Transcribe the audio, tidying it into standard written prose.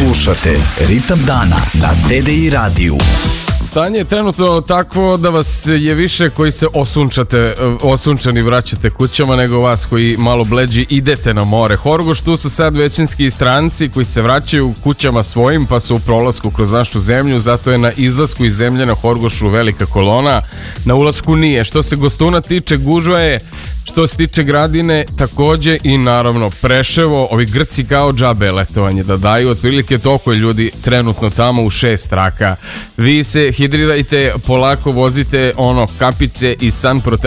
Slušate Ritam dana na TDI radiju. Stanje je trenutno takvo da vas je više koji se osunčani vraćate kućama nego vas koji malo bleđi idete na more. Horgoš, tu su sad većinski stranci koji se vraćaju kućama svojim pa su u prolasku kroz našu zemlju, zato je na izlasku iz zemlje na Horgošu velika kolona, na ulasku nije. Što se Gostuna tiče, gužva je. Što se tiče Gradine, takođe i naravno Preševo, ovi Grci kao džabe letovanje da daju, otprilike toliko je ljudi trenutno tamo u 6 traka. Vi se hidrirajte, polako vozite kapice i sun protector